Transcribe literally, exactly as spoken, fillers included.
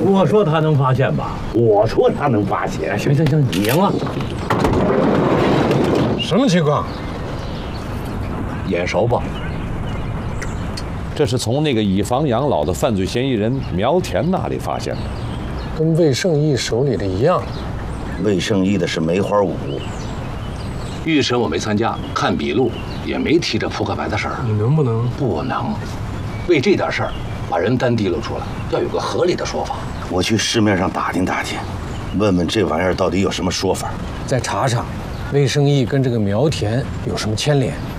我说他能发现吧？我说他能发现。行行行，你赢了。 什么情况？ 眼熟吧？ 这是从那个以房养老的犯罪嫌疑人苗田那里发现的， 跟魏胜义手里的一样。 魏胜义的是梅花五。 预审我没参加，看笔录也没提这扑克牌的事儿。 你能不能？ 不能，为这点事儿把人单提溜出来，要有个合理的说法。 我去市面上打听打听，问问这玩意儿到底有什么说法。 再查查，魏胜义跟这个苗田有什么牵连？